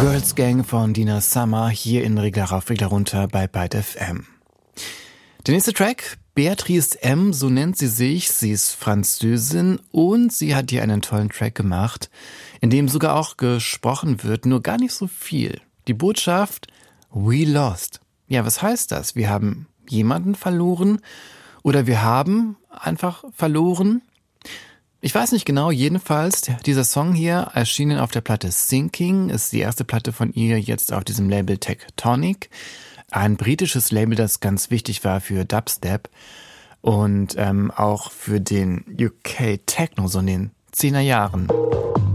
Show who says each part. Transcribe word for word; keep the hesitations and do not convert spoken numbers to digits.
Speaker 1: Girls Gang von Dina Summer hier in Regler rauf, Regler runter bei Byte F M. Der nächste Track, Beatrice M., so nennt sie sich. Sie ist Französin und sie hat hier einen tollen Track gemacht, in dem sogar auch gesprochen wird, nur gar nicht so viel. Die Botschaft, we lost. Ja, was heißt das? Wir haben jemanden verloren oder wir haben einfach verloren? Ich weiß nicht genau, jedenfalls, dieser Song hier, erschienen auf der Platte Sinking, ist die erste Platte von ihr jetzt auf diesem Label Tectonic. Ein britisches Label, das ganz wichtig war für Dubstep und ähm, auch für den U K Techno, so in den zehner Jahren.